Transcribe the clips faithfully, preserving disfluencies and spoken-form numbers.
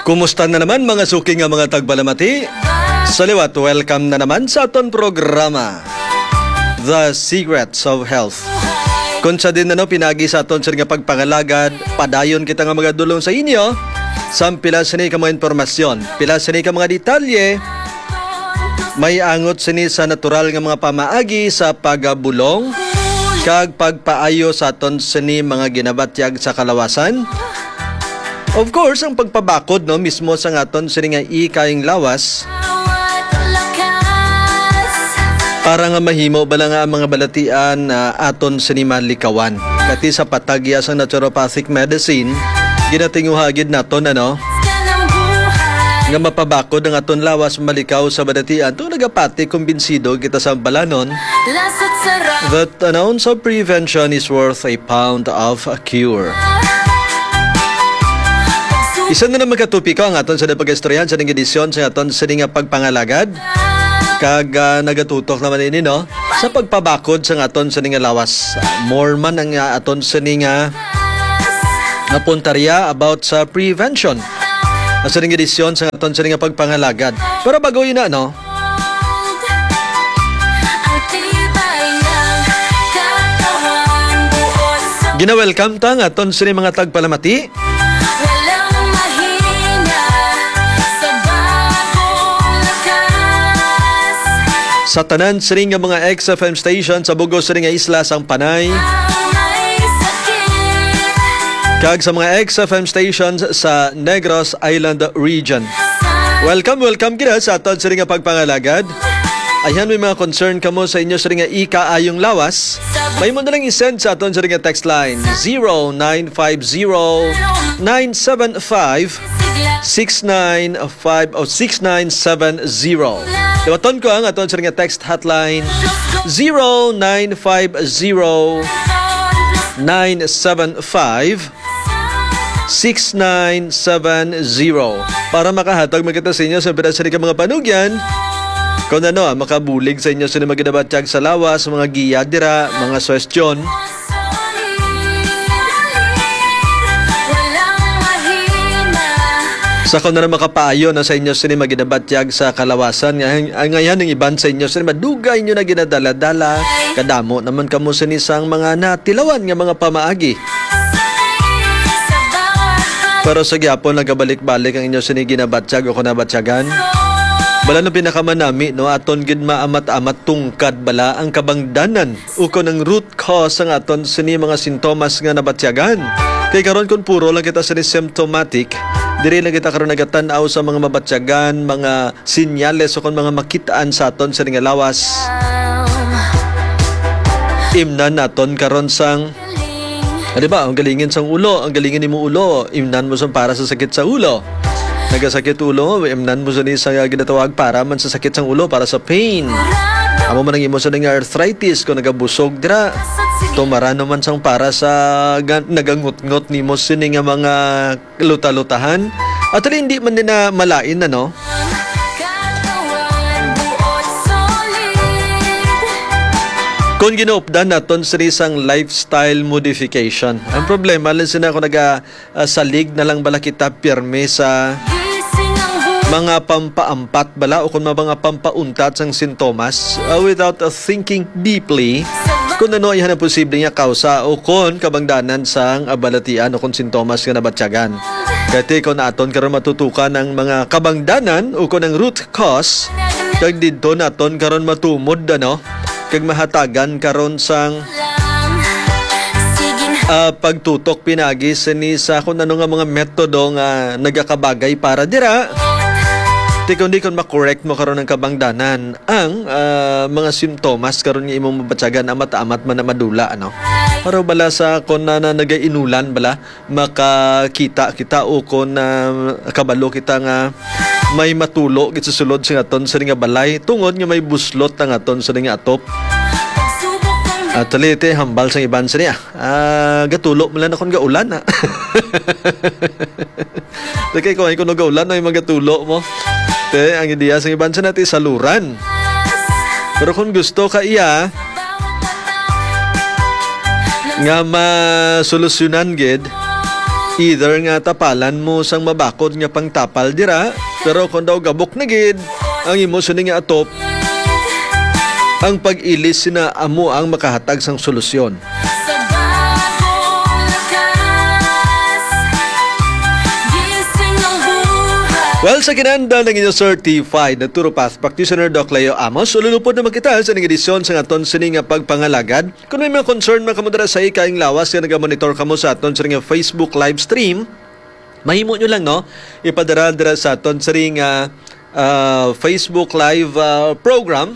Kumusta na naman mga suki nga mga tagbalamati? Saliwat, welcome na naman sa aton programa The Secrets of Health. Kung sa din na no, pinagi sa aton sa nga pagpangalagad, padayon kita nga mga dulong sa inyo sa pila sini ka mga informasyon, pila sini ka mga detalye, may angot sini sa natural nga mga pamaagi sa pagabulong kag pagpaayo sa aton sini mga ginabatyag sa kalawasan. Of course, ang pagpabakod no mismo sa aton sini nga ikaing lawas para nga mahimo bala nga ang mga balatian na uh, aton sini malikawan. Kati sa patagya sa naturopathic medicine, ginatinguhagid naton ano nga mapabakod ang aton lawas malikaw sa balatian. To nagapati kumbinsido kita sa balanon that an ounce of prevention is worth a pound of a cure. Isa na naman katupiko ang aton sa napag-istoryahan sa ng edisyon sa aton sa nga pagpangalagad. Kag uh, nagatutok naman ini no sa pagpabakod sa aton sa nga lawas. Uh, more man ang uh, aton sa nga napuntarya about sa prevention. Sa ng edisyon sa aton sa nga pagpangalagad. Pero bago yun na no, gina-welcome ta nga aton sa mga tagpalamati. Sa tanan siring nga mga X F M station sa Bugos siring nga isla sang Panay. Kag sa mga X F M stations sa Negros Island region. Welcome, welcome kita sa aton siring nga pagpangalagad. Ayan, may mga concern kamo sa inyo siring nga ikaayong lawas. May mo na lang i-send sa aton siring nga text line zero nine five zero nine seven five six nine five o six nine seven zero. Liwaton ko ang aton sa nga text hotline zero nine five zero nine seven five six nine seven zero para makahatag magkita sa inyo sa pinasari ka mga panugyan kung ano, makabulig sa inyo sa mga ginabatyag sa lawas, mga giya dira, mga suwestyon. Sa kung na makapaayo na sa inyo sini maginabatyag sa kalawasan. Ngayon ang iban sa inyo sini madugay nyo na ginadala-dala. Kadamo naman kamo sini sang mga natilawan nga mga pamaagi. Pero sa gyapon nagabalik-balik ang inyo sini ginabatyag o kunabatyagan. Bala no pinakamanami no aton gid maamat-amat tungkad bala ang kabangdanan uko ng root cause ang aton sini mga sintomas nga nabatyagan. Kay karon kun puro lang kita sini symptomatic, diri lang kita karon nagatan-aw sa mga mabatyagan, mga sinyales o kun mga makitaan sa aton sa nga lawas. Imnan naton karon sang di ba, ang galingin sang ulo, ang galingin nimo ulo, imnan mo sang para sa sakit sa ulo. Nagasakit ulo mo, imnan mo sa ni sa ginatawag para man sa sakit sang ulo, para sa pain. Amo man ang imo sa nga arthritis kung nagabusog dira. Tumara naman sang para sa nagangut-ngot nimo sini nga mga luta-lutahan. At hindi man din na malain na no. Kung ginuupdan naton sa isang lifestyle modification. Ang problema lang sina kung nagasalig na lang bala kita pirme sa mga pampaampat bala o kung mga pampauntat sang sintomas uh, without uh, thinking deeply kung ano yan ang posible nga kausa o kung kabangdanan sang abalatian o kung sintomas nga nabatyagan. Kati kung naton karon matutukan ang mga kabangdanan o kung ang root cause kag didto naton karon matumod ano kag mahatagan karon sang uh, pagtutok pinagi sini sa kung ano nga mga metodo nga nagakabagay para dira. Di kundi kung makorek mo karon ng kabangdanan ang uh, mga simptomas karon nga imong mabatyagan amat-amat man na madula ano. Para bala sa kung na, na nagainulan bala makakita kita o kung uh, kabalo kita nga may matulo git sa sulod sa aton sa nga balay tungod nga may buslot ang aton sa nga atop. At talite hambal sang iban sa niya. Ah, gatulo mo lang akong gaulan ha. Sakay ko ay kuno gaulan ay magatulo mo. Te ang ideya sang iban sa natin saluran. Pero kung gusto ka iya nga masolusyonan gid Either nga tapalan mo sang mabakod nga pangtapal dira, pero kung daw gabok na gid ang imo sini nga atop, ang pag-ilis sina amo ang makahatag sang solusyon. Well, sa kinanda ng inyong certified na Turopath practitioner Doc Leo Amos, ululupod naman kita sa nag-edisyon sa aton sini nga pagpangalagad. Kung may mga concern mga kamudra sa ikaing lawas, kaya nag-monitor ka mo sa aton sini nga Facebook live stream, mahimo nyo lang, no? Ipadara-dara sa aton sini nga uh, Facebook live uh, program.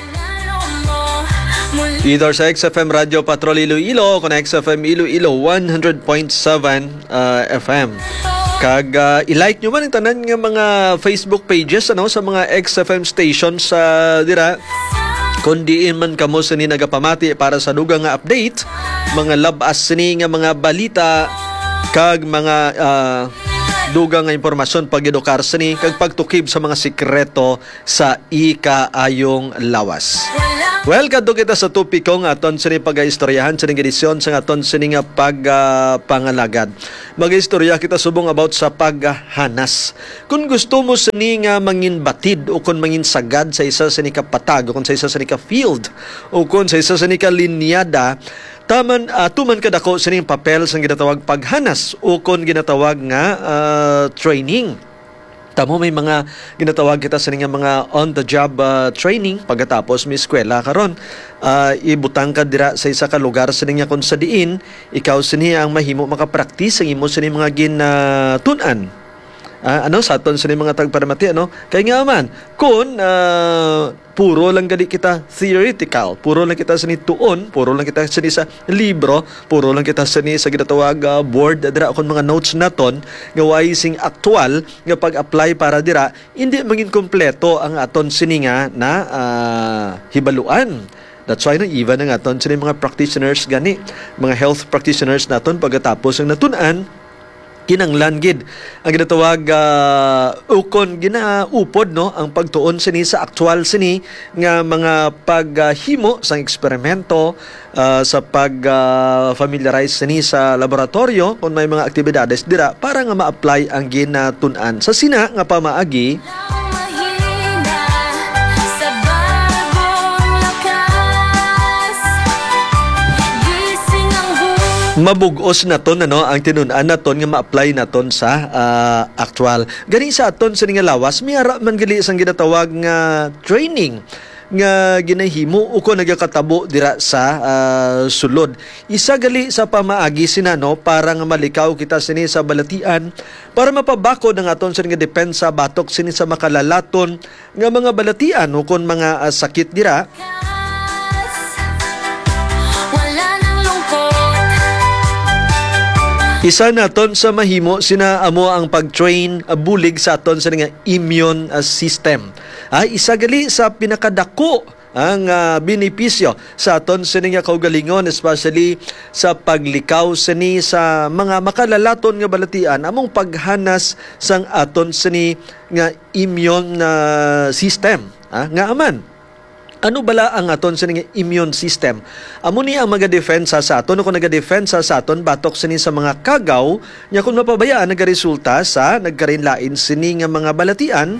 Either sa X F M Radio Patrol Iloilo o kung X F M Iloilo one hundred point seven uh, F M. Kag uh, i-like nyo man ang tanan nga mga Facebook pages ano sa mga X F M stations sa uh, dira. Kung diin man kamo sini nagapamati para sa dugang nga update, mga labas sini nga mga balita kag mga uh, dugang nga impormasyon pag-edukar sini kag pagtukib sa mga sikreto sa ikaayong lawas. Well, kadto kita sa topiko nga aton sini pag-istoryahan sa edisyon sa aton sini nga pagpangalagad. Uh, Mag-istorya kita subong about sa paghanas. Kung gusto mo sini nga mangin batid o kung mangin sagad sa isa sini ka patag o kung sa isa sini ka field o kung sa isa sini ka linyada, taman uh, tuman kadako sini papel sa ginatawag paghanas o kung ginatawag nga uh, training. Tamo may mga ginatawag kita sa nga mga on-the-job uh, training pagkatapos may eskwela karon. Uh, ibutang ka dira sa isa ka lugar sa nga kung sa diin, ikaw sini ang mahimo makapraktis ang imo sini mga ginatun-an. Uh, ano sa aton sini mga tagparamati ano? Kay nga man kun uh, puro lang gali kita theoretical, puro lang kita sini tuon, puro lang kita sini sa libro, puro lang kita sini sa ginatawag uh, board dira kon mga notes naton nga way sing aktual nga pag-apply para dira, hindi maging kompleto ang aton sini nga na uh, hibaluan. That's why no, even ang aton sini mga practitioners gani, mga health practitioners naton pagkatapos ang natun-an kinanglan gid ang ginatawag uh, ukon ginaupod no ang pagtuon sini sa aktual sini nga mga paghimo uh, sang eksperimento uh, sa pag uh, familiarize sini sa laboratorio kung may mga aktibidades dira para nga ma-apply ang ginatun-an sa sina nga pamaagi. Mabugos na ton ano ang tinun-an naton nga ma-apply naton sa uh, actual. Gani sa aton sa nga lawas miyara man gali sang ginatawag nga training nga ginahimo o ko nagakatabo dira sa uh, sulod. Isa gali sa pamaagi sinano para nga malikaw kita sini sa balatian para mapabakod ang aton sa nga depensa batok sini sa makalalaton nga mga balatian o kon mga uh, sakit dira. Isa naton sa mahimo sina amo ang pag-train uh, bulig sa aton sa nga immune uh, system. Ay isa gali sa pinakadako ang uh, benepisyo sa aton sa nga kaugalingon, especially sa paglikaw sini sa mga makalalaton nga balatian among paghanas sang aton sini nga immune uh, system. Ah, nga aman. Ano bala ang aton sa nga immune system? Amo ni ang maga-defensa sa aton kung naga-defensa sa aton batok sini sa mga kagaw nya kung mapabayaan nagaresulta sa nagkarinlain sini nga mga balatian.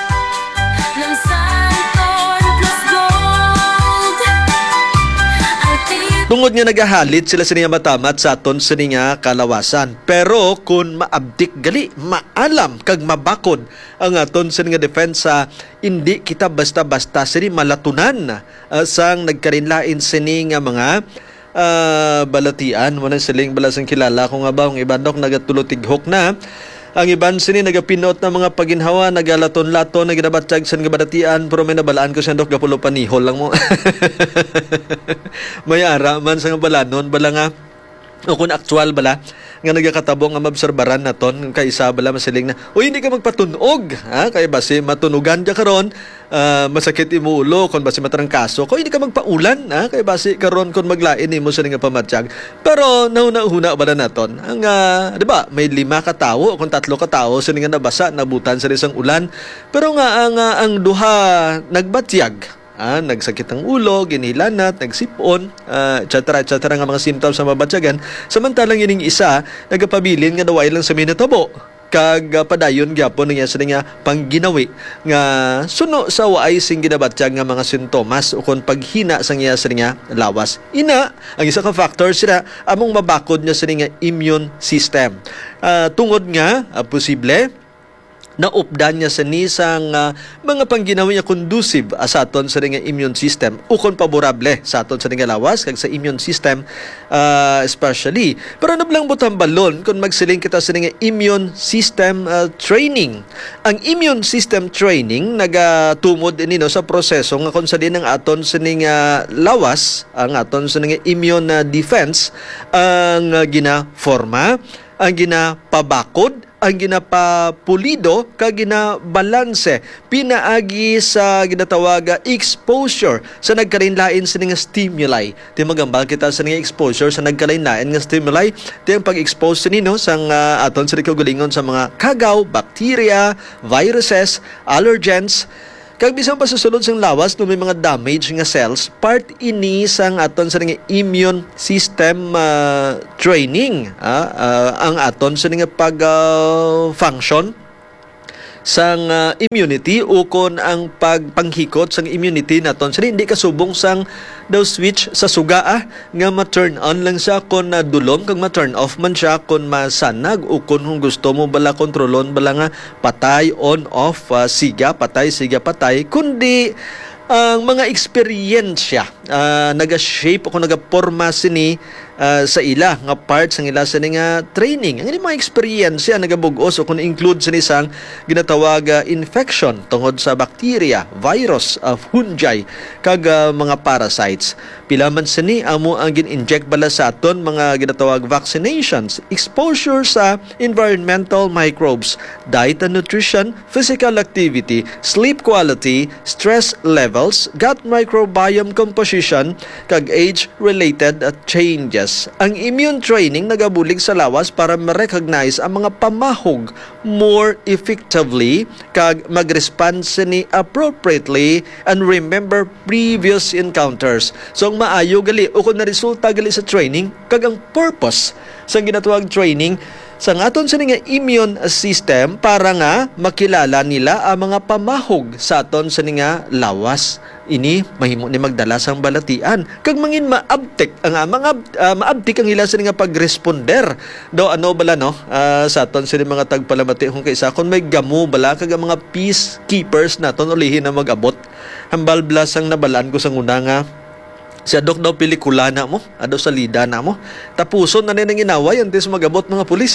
Tungod nga nagahalit sila sini nga matamat sa aton sini nga kalawasan. Pero kung maabdik gali, maalam kag mabakod ang aton sini nga depensa, hindi kita basta-basta sini malatunan uh, sang nagkarinlain sini nga mga uh, balatian. Wala siling balasang kilala ko nga ba ang ibandok nagatulutighok na. Ang iban sini nagapinot na mga paginhawa, nagalaton-laton, nagdabatsyag sa nga balatian, pero may nabalaan ko siya dok gapulo panihol lang mo. May ara man sa nga balanon, bala nga, o kung actual bala, nga nagakatabong nga mabserbaran na ton, kaisa bala masiling na, o hindi ka magpatunog, ha? Kaya basi matunugan ka karon, uh, masakit imo ulo, kung basi matarang kaso, kung hindi ka magpaulan, ha? Kaya basi karon kung maglain imo sa nga pamatsyag. Pero nauna-huna bala naton, ang, uh, di ba, may lima ka tao, kung tatlo ka tao, sila nga nabasa, nabutan sa isang ulan, pero nga ang, uh, ang duha nagbatyag, Ah, nagsakit ang ulo, ginilanat, nagsipon, uh, et cetera et cetera nga mga symptoms sa mabatyagan. Samantalang ining isa nagapabilin nga daway lang sa minatabo. Kag uh, padayon gyapon niya sa nga pangginawi nga suno sa waay sing ginabatyag nga mga sintomas ukon paghina sa niya sa nga lawas. Ina ang isa ka factor sila among mabakod niya sa nga immune system. Uh, tungod nga uh, posible naupdan niya sa nisang uh, mga pangginawi niya conducive uh, sa aton sa nga immune system ukon paborable sa aton sa nga lawas kag sa immune system uh, especially. Pero nablang butang balon kung magsiling kita sa nga immune system uh, training. Ang immune system training nagatumod ini no sa proseso nga kung sa din ang aton sa nga lawas, ang aton sa nga immune uh, defense ang uh, ginaforma, ang ginapabakod, ang ginapapulido kag ginabalanse pinaagi sa ginatawaga exposure sa nagkalain-lain sa nga stimuli. Di magambal kita sa nga exposure sa nagkalain-lain nga stimuli. Di ang pag-expose sa nino sa uh, aton sa kaugalingon sa mga kagaw, bacteria, viruses, allergens. Kag bisan pa sa sulod sang lawas no may mga damage nga cells, part ini sang aton sa nga immune system uh, training, ah, uh, ang aton sa nga pag uh, function sang uh, immunity ukon ang pagpanghikot sang immunity naton sa hindi kasubong sang daw switch sa suga ah, nga ma-turn on lang siya kon uh, dulom kag ma-turn off man siya kon masanag ukon kung gusto mo bala kontrolon bala nga patay on off uh, siga patay siga patay kundi ang uh, mga eksperyensya uh, naga-shape o kung naga-porma sini uh, sa ila nga part sa ila sa nga training. Ang mga eksperyensya nagabugos o kung include sa isang ginatawag uh, infection tungod sa bacteria, virus, uh, fungi kag uh, mga parasites. Pila man sini amo ang gin-inject bala sa aton mga ginatawag vaccinations, exposure sa environmental microbes, diet and nutrition, physical activity, sleep quality, stress level, gut microbiome composition, kag age-related changes. Ang immune training nagabulig sa lawas para ma-recognize ang mga pamahog more effectively kag mag-respond sini appropriately and remember previous encounters. So, ang maayo gali o kung na-resulta gali sa training, kag ang purpose sa ginatawag training sa aton sa nga immune system para nga makilala nila ang mga pamahog sa aton sa nga lawas. Ini mahimo ni magdala sang balatian kag mangin maabtik ang uh, mga uh, maabtik ang ila sa nga pagresponder do ano bala no uh, sa aton sa mga tagpalamati kung kaysa kon may gamo bala kag ang mga peacekeepers naton ulihin na magabot hambal blasang nabalaan ko sa una nga si adok daw pelikula na mo, ado sa lida na mo. Tapuson na nang inaway, antes magabot mga pulis.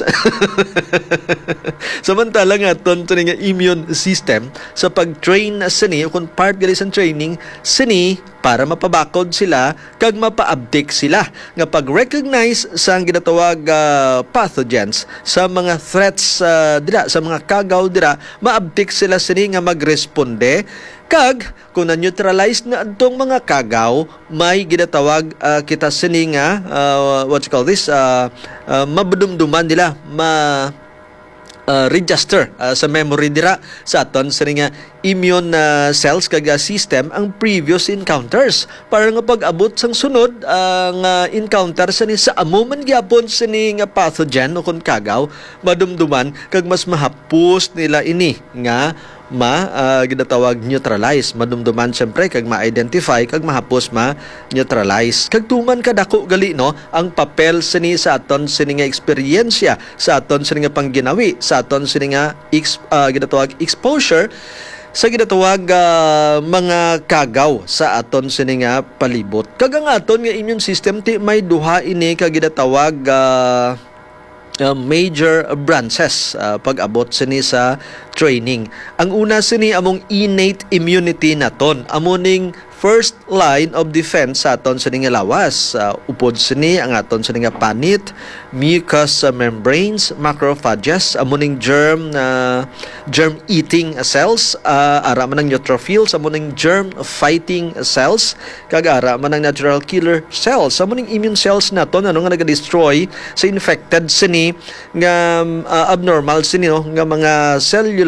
Samantala nga, ton to nga immune system sa pag-train sini, kung part gali sa training, sini, para mapabakod sila, kag mapa-update sila. Nga pag-recognize sa ginatawag uh, pathogens, sa mga threats uh, dira, sa mga kagaw dira, ma-update sila sini nga magresponde. Kag, kung na-neutralize na itong mga kagaw, may ginatawag uh, kita sini nga, uh, what you call this, uh, uh, mabudumduman nila, ma... Uh, register uh, sa memory dira sa aton sa nga immune uh, cells kag system ang previous encounters para nga pag-abot sang sunod ang uh, encounter sa ni sa amo man gyapon sa ni nga pathogen o kun kagaw madumduman kag mas mahapos nila ini nga ma uh, ginatawag neutralize madumduman syempre kag ma-identify kag mahapos ma-neutralize kag tuman kadako gali no ang papel sini sa aton sini nga eksperyensya sa aton sini nga pangginawi sa aton sini nga ex, uh, ginatawag exposure sa ginatawag uh, mga kagaw sa aton sini nga palibot kag ang aton nga immune system ti may duha ini kag ginatawag uh, Uh, major branches uh, pag-abot sini sa training. Ang una sini among innate immunity naton. Amoning first line of defense sa aton sini nga lawas. Uh, upod sini ang aton sini nga panit, mucous uh, membranes, macrophages, amoning germ uh, germ eating cells, uh, ara man ang neutrophils, amoning germ fighting cells, kag ara man ang natural killer cells. Amoning immune cells naton ano nga naga-destroy sa infected sini nga uh, abnormal sini no nga mga cellula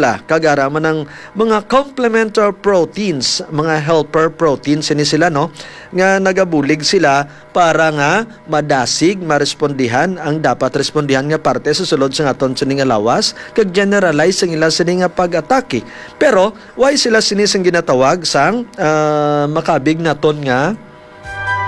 sila kagaraman ng mga complementary proteins, mga helper proteins ini sila no nga nagabulig sila para nga madasig marespondihan ang dapat respondihan nga parte sa sulod sa aton sini nga lawas kag generalize ang ila sini nga pag-atake. Pero why sila sini sang ginatawag sang uh, makabig naton nga